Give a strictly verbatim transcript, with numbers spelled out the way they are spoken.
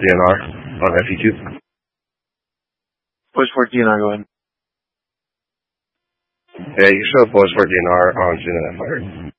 D N R on F E Q. Bushport D N R, go ahead. Yeah, you show Bushport D N R on G N F.